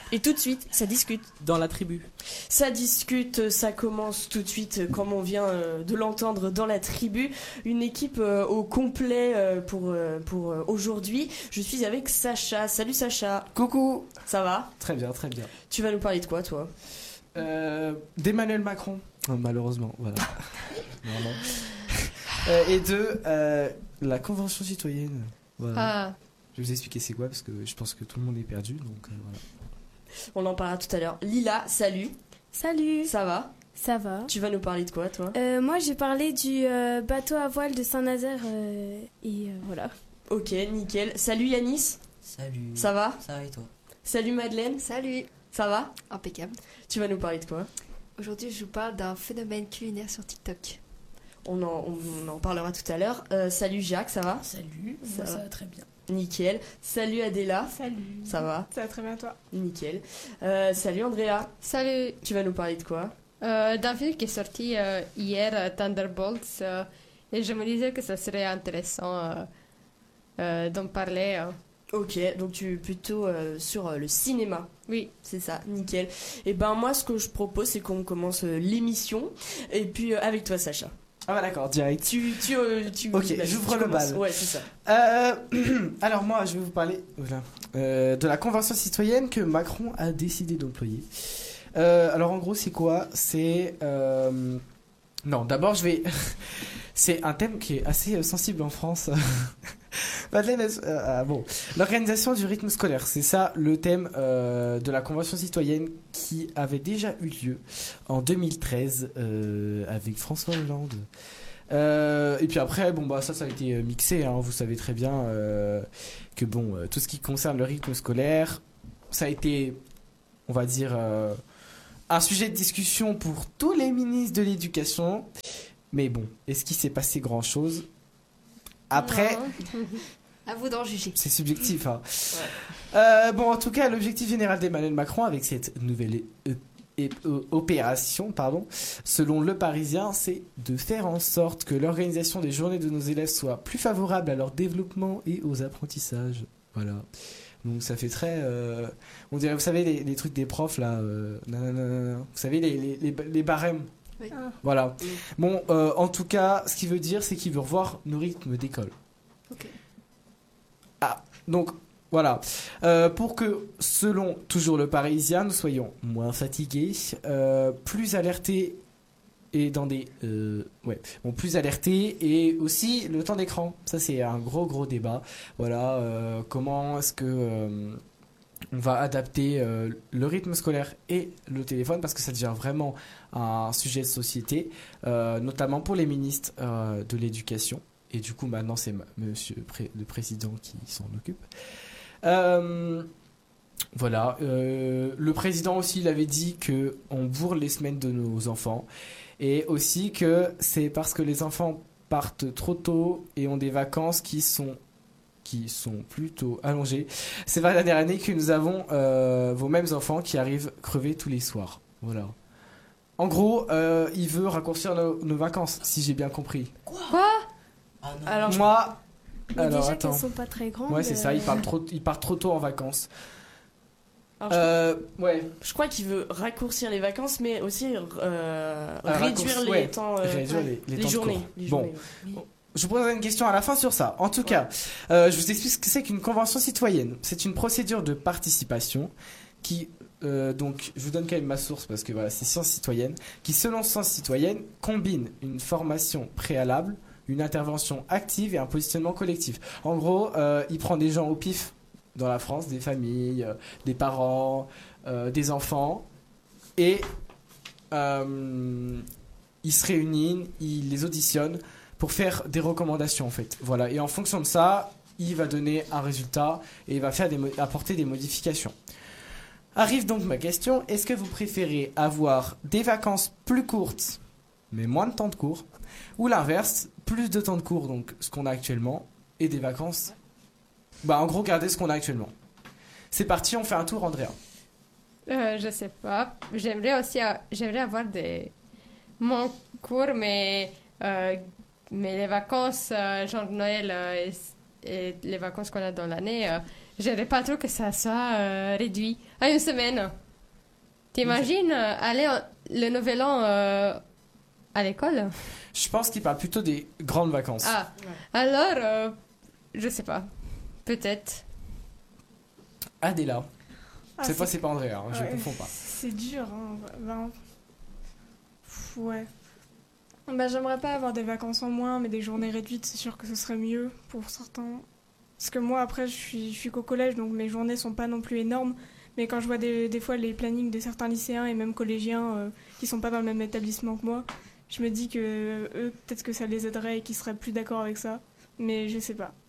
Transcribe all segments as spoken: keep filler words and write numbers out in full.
Et tout de suite, ça discute. Dans la tribu. Ça discute, ça commence tout de suite, comme on vient euh, de l'entendre dans la tribu. Une équipe euh, au complet euh, pour, euh, pour euh, aujourd'hui. Je suis avec Sacha. Salut Sacha. Coucou. Ça va ? Très bien, très bien. Tu vas nous parler de quoi, toi ? euh, D'Emmanuel Macron. Oh, malheureusement, voilà. non, non. Euh, et de euh, la Convention citoyenne. Voilà. Ah. Je vais vous expliquer c'est quoi parce que je pense que tout le monde est perdu. Donc euh, voilà. On en parlera tout à l'heure. Lila, salut. Salut. Ça va ? Ça va. Tu vas nous parler de quoi, toi ? euh, Moi, j'ai parlé du euh, bateau à voile de Saint-Nazaire euh, et euh, voilà. Ok, nickel. Salut Yanis. Salut. Ça va ? Ça va et toi ? Salut Madeleine. Salut. Ça va ? Impeccable. Tu vas nous parler de quoi ? Aujourd'hui, je vous parle d'un phénomène culinaire sur TikTok. On en, on en parlera tout à l'heure. Euh, salut Jacques, ça va ? Salut, Ça moi, ça va. va très bien. Nickel. Salut Adéla. Salut. Ça va ? Ça va très bien, toi ? Nickel. Euh, salut Andrea. Salut. Tu vas nous parler de quoi ? Euh, d'un film qui est sorti euh, hier, euh, Thunderbolts, euh, et je me disais que ça serait intéressant euh, euh, d'en parler. euh. Ok, donc tu es plutôt euh, sur euh, le cinéma. Oui. C'est ça, nickel. Et ben moi, ce que je propose, c'est qu'on commence euh, l'émission. Et puis euh, avec toi, Sacha. Ah bah d'accord, direct. Tu, tu, euh, tu. Ok, vas-y, j'ouvre tu le commences. bal. Ouais, c'est ça. Euh, alors moi, je vais vous parler voilà, euh, de la Convention citoyenne que Macron a décidé d'employer. Euh, alors en gros, c'est quoi ? C'est... Euh... Non, d'abord, je vais... c'est un thème qui est assez sensible en France. Madeleine, euh, ah, bon. L'organisation du rythme scolaire, c'est ça le thème euh, de la Convention citoyenne qui avait déjà eu lieu en deux mille treize euh, avec François Hollande. Euh, et puis après, bon bah ça, ça a été mixé. Hein, vous savez très bien euh, que bon, euh, tout ce qui concerne le rythme scolaire, ça a été, on va dire, euh, un sujet de discussion pour tous les ministres de l'éducation. Mais bon, est-ce qu'il s'est passé grand chose ? Après, À vous d'en juger. c'est subjectif. Hein. Ouais. Euh, bon, en tout cas, l'objectif général d'Emmanuel Macron avec cette nouvelle é- é- é- opération, pardon, selon Le Parisien, c'est de faire en sorte que l'organisation des journées de nos élèves soit plus favorable à leur développement et aux apprentissages. Voilà. Donc ça fait très... Euh, on dirait, vous savez, les, les trucs des profs, là. Euh, nanana, vous savez, les, les, les, les barèmes. Oui. Ah. Voilà. Bon, euh, en tout cas, ce qu'il veut dire, c'est qu'il veut revoir nos rythmes d'école. Ok. Ah, donc voilà. Euh, pour que, selon toujours Le Parisien, nous soyons moins fatigués, euh, plus alertés et dans des... Euh, ouais, bon, plus alertés et aussi le temps d'écran. Ça, c'est un gros, gros débat. Voilà, euh, comment est-ce que... Euh, on va adapter euh, le rythme scolaire et le téléphone parce que ça devient vraiment un sujet de société, euh, notamment pour les ministres euh, de l'éducation. Et du coup, maintenant, c'est m- monsieur pré- le président qui s'en occupe. Euh, voilà. Euh, le président aussi, il avait dit qu'on bourre les semaines de nos enfants. Et aussi que c'est parce que les enfants partent trop tôt et ont des vacances qui sont qui sont plutôt allongés. C'est pas la dernière année que nous avons euh, vos mêmes enfants qui arrivent crevés tous les soirs. Voilà. En gros, euh, il veut raccourcir nos, nos vacances, si j'ai bien compris. Quoi ? Ah non. Alors, Moi, Mais alors déjà attends. qu'elles sont pas très grandes. Ouais, c'est ça. Ils euh, partent trop, ils partent trop tôt en vacances. alors, je, Euh, ouais. je crois qu'il veut raccourcir les vacances, mais aussi euh, Ah, réduire raccourci, les ouais. temps. euh, Réduire ouais. les, les les temps de journées. cours. Les Bon. journées, ouais. Je vous poserai une question à la fin sur ça. En tout cas, euh, je vous explique ce que c'est qu'une convention citoyenne. C'est une procédure de participation qui, euh, donc, je vous donne quand même ma source parce que voilà, c'est Sciences citoyennes, qui, selon Sciences citoyennes, combine une formation préalable, une intervention active et un positionnement collectif. En gros, euh, il prend des gens au pif dans la France, des familles, euh, des parents, euh, des enfants, et euh, il se réunit, il les auditionne pour faire des recommandations en fait. Voilà. Et en fonction de ça, il va donner un résultat et il va faire des mo- apporter des modifications. Arrive donc ma question, est-ce que vous préférez avoir des vacances plus courtes mais moins de temps de cours, ou l'inverse, plus de temps de cours, donc ce qu'on a actuellement, et des vacances, bah en gros garder ce qu'on a actuellement. C'est parti, on fait un tour, Andrea. Euh, je sais pas. J'aimerais aussi euh, j'aimerais avoir des mon cours, mais euh, mais les vacances, euh, genre Noël euh, et, et les vacances qu'on a dans l'année, euh, j'aimerais pas trop que ça soit euh, réduit à une semaine. T'imagines euh, aller en- le nouvel an euh, à l'école? Je pense qu'il parle plutôt des grandes vacances. Ah, alors, euh, je sais pas. Peut-être. Adéla. Ah, Cette fois, c'est- c'est pas Andrea, hein, je ouais, confonds pas. C'est dur, hein. Ben, pff, ouais. Bah, j'aimerais pas avoir des vacances en moins, mais des journées réduites, c'est sûr que ce serait mieux pour certains. Parce que moi, après, je suis, je suis qu'au collège, donc mes journées sont pas non plus énormes. Mais quand je vois des, des fois les plannings de certains lycéens et même collégiens euh, qui sont pas dans le même établissement que moi, je me dis que euh, eux, peut-être que ça les aiderait et qu'ils seraient plus d'accord avec ça. Mais je sais pas.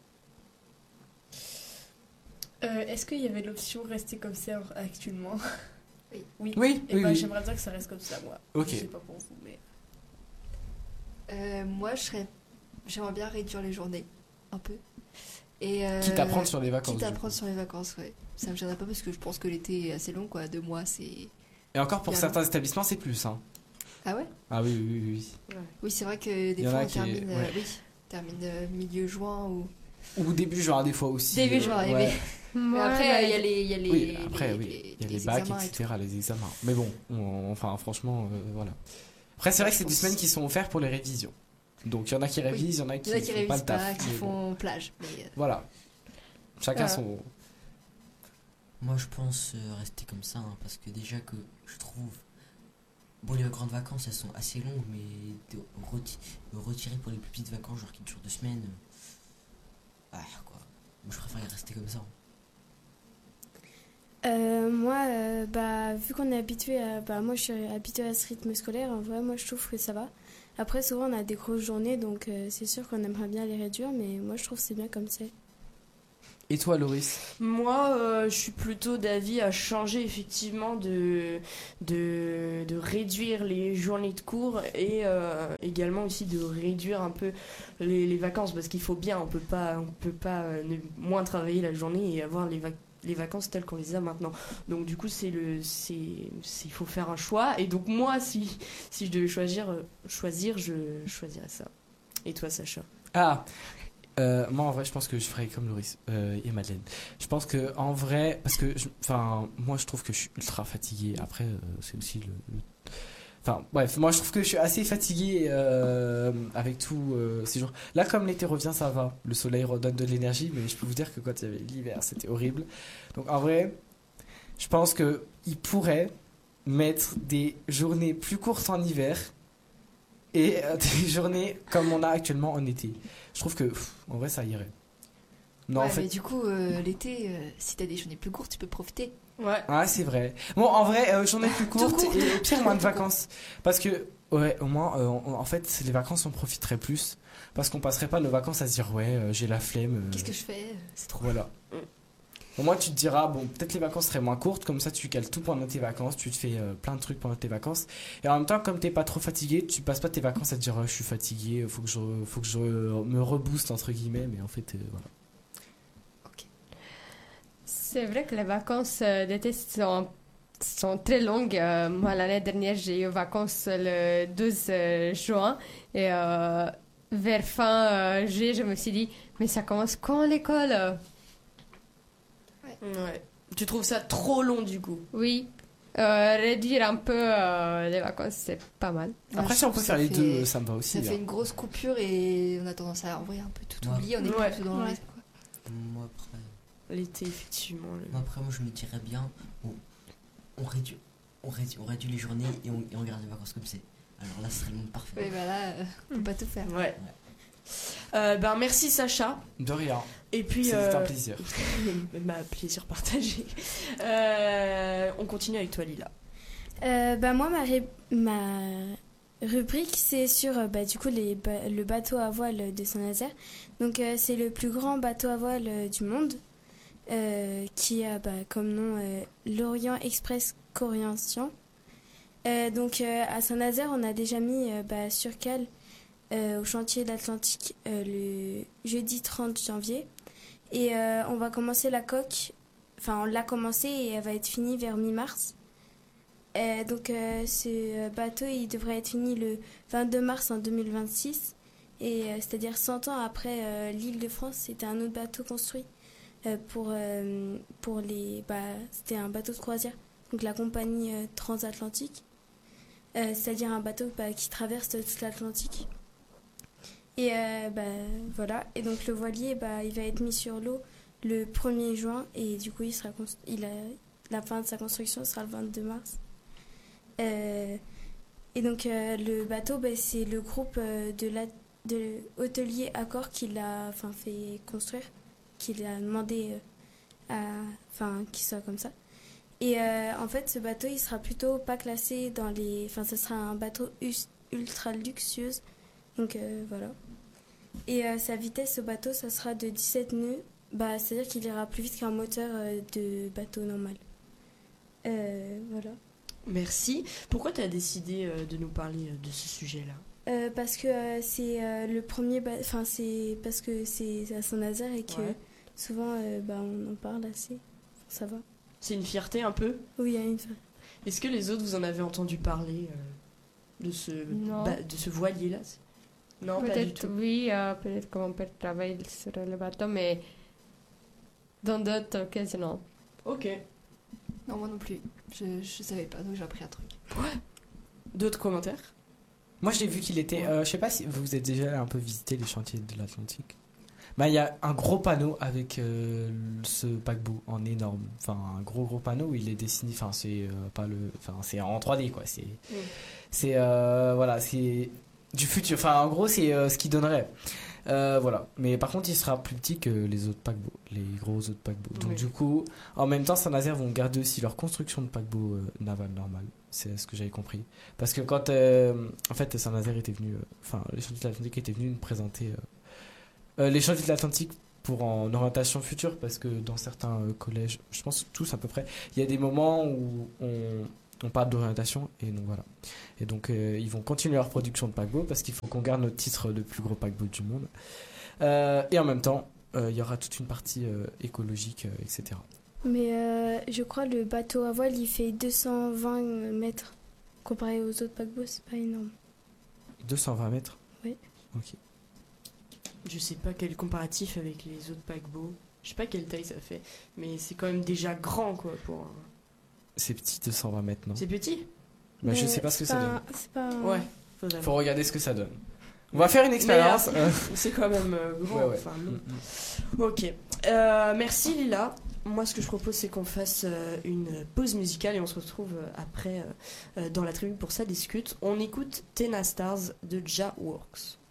Euh, Est-ce qu'il y avait l'option rester comme ça actuellement? Oui. Oui. Oui, Et oui, ben, oui. j'aimerais bien que ça reste comme ça, moi. Ok. Je sais pas pour vous, mais. Euh, moi, je serais... j'aimerais bien réduire les journées, un peu. Et, euh, Quitte à prendre sur les vacances. Quitte à du coup. prendre sur les vacances, ouais. Ça me gênerait pas parce que je pense que l'été est assez long, quoi. Deux mois, c'est... Et encore pour Bien. certains établissements, c'est plus. Hein. Ah ouais? Ah oui, oui, oui. oui. Oui, c'est vrai que des Il y en fois, a on qui- termine... euh, ouais. oui, on termine euh, milieu juin ou... Ou début juin, des fois aussi. Début euh, juin, oui, ouais. Mais après, il y a les... il Y a les Oui, après, les- oui. les- Il y a les, les bacs, examens et et cetera, les examens. Mais bon, on- enfin, franchement, euh, voilà. Après, c'est vrai que c'est des semaines qui sont offertes pour les révisions. Donc, il y en a qui révisent, il y en a tout. qui Il y en a qui font pas révisent le taf. pas, qui mais bon. font plage. Mais, euh, Voilà. Chacun Ah. son. Moi, je pense euh, rester comme ça, hein, parce que déjà que je trouve... Bon, les grandes vacances, elles sont assez longues, mais de, reti- de retirer pour les plus petites vacances, genre qui durent deux semaines... euh, Ah, quoi. Moi, je préfère y rester comme ça. Euh, moi, euh, bah, vu qu'on est habitué à, bah, moi je suis habituée à ce rythme scolaire, en vrai, moi je trouve que ça va. Après, souvent on a des grosses journées, donc euh, c'est sûr qu'on aimerait bien les réduire, mais moi je trouve que c'est bien comme c'est. Et toi, Loris? Moi, euh, je suis plutôt d'avis à changer effectivement de, de, de réduire les journées de cours et euh, également aussi de réduire un peu les, les vacances parce qu'il faut bien, on peut pas, on peut pas euh, ne- moins travailler la journée et avoir les, vac- les vacances telles qu'on les a maintenant. Donc du coup, c'est le, c'est, c'est- il faut faire un choix. Et donc moi, si, si je devais choisir, euh, choisir, je choisirais ça. Et toi, Sacha? Ah euh, moi en vrai je pense que je ferais comme Loris euh, et Madeleine. Je pense que en vrai parce que je- enfin moi je trouve que je suis ultra fatigué. Après euh, c'est aussi le, le- enfin bref moi je trouve que je suis assez fatigué euh, avec tout euh, ces jours. Là comme l'été revient ça va. Le soleil redonne de l'énergie mais je peux vous dire que quand il y avait l'hiver c'était horrible. Donc en vrai je pense que il pourrait mettre des journées plus courtes en hiver et euh, des journées comme on a actuellement en été. Je trouve que, pff, en vrai, ça irait. Non, ouais, en fait. mais du coup, euh, l'été, euh, si t'as des journées plus courtes, tu peux profiter. Ouais. Ah, c'est vrai. Bon, en vrai, euh, journée plus courte court. et au pire, moins de vacances. Parce que, ouais, au moins, euh, on- en fait, les vacances, on profiterait plus. Parce qu'on passerait pas nos vacances à se dire, ouais, euh, j'ai la flemme. euh, Qu'est-ce que je fais? C'est trop. Voilà. Au moins, tu te diras, bon, peut-être les vacances seraient moins courtes, comme ça, tu cales tout pendant tes vacances, tu te fais euh, plein de trucs pendant tes vacances. Et en même temps, comme t'es pas trop fatigué, tu passes pas tes vacances à te dire, oh, je suis fatigué, faut que je, faut que je me rebooste, entre guillemets, mais en fait, euh, voilà. C'est vrai que les vacances euh, d'été sont, sont très longues. Euh, moi, l'année dernière, j'ai eu vacances le douze euh, juin. Et euh, vers fin euh, juillet, je me suis dit, mais ça commence quand l'école? Ouais. Tu trouves ça trop long du coup? Oui. Euh, réduire un peu euh, les vacances, c'est pas mal. Après, je si on trouve peut que faire ça les fait- deux, ça me va aussi. Ça hein. fait une grosse coupure et on a tendance à envoyer un peu tout Ouais. oublier. On est Ouais. plus dans le Ouais. rythme, quoi. Moi, après, L'été, effectivement. le- moi, après, moi, je me dirais bien, on, on, réduit, on, réduit, on réduit les journées et on, et on garde les vacances comme c'est. Alors là, ce serait le monde parfait. Oui, bah là, euh, on peut pas tout faire. Ouais. Euh, ben merci Sacha. De rien. Et puis C'est euh, un plaisir. ma plaisir partagé. Euh, on continue avec toi Lila. Euh, bah moi ma, ré- ma rubrique c'est sur euh, bah, du coup les ba- le bateau à voile de Saint-Nazaire. Donc euh, c'est le plus grand bateau à voile euh, du monde euh, qui a bah, comme nom euh, l'Orient Express Corinthian. Euh, donc euh, à Saint-Nazaire on a déjà mis euh, bah, sur cale euh, au chantier de l'Atlantique euh, le jeudi trente janvier et euh, on va commencer la coque, enfin on l'a commencé et elle va être finie vers mi-mars. Euh, donc euh, ce bateau il devrait être fini le vingt-deux mars en deux mille vingt-six et euh, c'est-à-dire cent ans après euh, l'Île de France, c'était un autre bateau construit. euh, pour, euh, pour les... Bah, c'était un bateau de croisière, donc la compagnie euh, transatlantique, euh, c'est-à-dire un bateau bah, qui traverse toute l'Atlantique. Et euh, bah, voilà, et donc le voilier, bah, il va être mis sur l'eau le premier juin, et du coup, il sera constru- il a... la fin de sa construction sera le vingt-deux mars. Euh, et donc, euh, le bateau, bah, c'est le groupe euh, de, la, de hôtelier Accor qui l'a enfin, fait construire, qui l'a demandé euh, à, enfin, qu'il soit comme ça. Et euh, en fait, ce bateau, il sera plutôt pas classé dans les... Enfin, ce sera un bateau us- ultra luxueuse. Donc, euh, voilà. Et euh, sa vitesse au bateau, ça sera de dix-sept nœuds. Bah, c'est-à-dire qu'il ira plus vite qu'un moteur euh, de bateau normal. Euh, voilà. Merci. Pourquoi tu as décidé euh, de nous parler euh, de ce sujet-là? Euh, parce que euh, c'est euh, le premier... ba- Enfin, c'est parce que c'est à Saint-Nazaire et que Ouais. souvent, euh, bah, on en parle assez. Ça va. C'est une fierté un peu. Oui, il y a une fois. Est-ce que les autres, vous en avez entendu parler euh, de, ce, Non. ba- de ce voilier-là? Non, pas du Peut-être tout. oui, euh, peut-être que mon père travaille sur le bateau, mais dans d'autres cas, non. Ok. Non, moi non plus. Je, je savais pas, donc j'ai appris un truc. D'autres commentaires? Moi, j'ai vu qu'il était. Euh, je sais pas si vous avez déjà un peu visité les chantiers de l'Atlantique. Bah, il y a un gros panneau avec euh, ce paquebot en énorme. Enfin, un gros gros panneau où il est dessiné. Enfin, c'est euh, pas le. Enfin, c'est en trois D quoi. C'est. Mm. C'est euh, voilà, c'est du futur. Enfin, en gros, c'est euh, ce qu'il donnerait. Euh, voilà. Mais par contre, il sera plus petit que les autres paquebots, les gros autres paquebots. Donc Oui. du coup, en même temps, Saint-Nazaire vont garder aussi leur construction de paquebot euh, naval normal. C'est ce que j'avais compris. Parce que quand, euh, en fait, Saint-Nazaire était venu, euh, enfin, les chantiers de l'Atlantique étaient venus nous présenter euh, euh, les chantiers de l'Atlantique pour en orientation future, parce que dans certains euh, collèges, je pense tous à peu près, il y a des moments où on on parle d'orientation et donc voilà. Et donc euh, ils vont continuer leur production de paquebots parce qu'il faut qu'on garde notre titre de plus gros paquebot du monde. Euh, et en même temps, euh, il y aura toute une partie euh, écologique, euh, et cetera. Mais euh, je crois le bateau à voile, il fait deux cent vingt mètres. Comparé aux autres paquebots, c'est pas énorme. deux cent vingt mètres. Oui. Ok. Je sais pas quel comparatif avec les autres paquebots. Je sais pas quelle taille ça fait, mais c'est quand même déjà grand quoi pour. un- C'est petit, deux cent vingt mètres, non? C'est petit. Bah, je Mais sais pas ce que c'est ça pas donne. un- C'est pas un- Ouais. Faudrait Faut regarder ce que ça donne. On va faire une expérience. Mais, euh, C'est quand même euh, grand. Ouais, ouais. Enfin, Mm, non. mm. Ok. Euh, merci Lila. Moi, ce que je propose, c'est qu'on fasse euh, une pause musicale et on se retrouve euh, après euh, euh, dans la tribu pour ça discute. On écoute Tena Stars de Ja Works.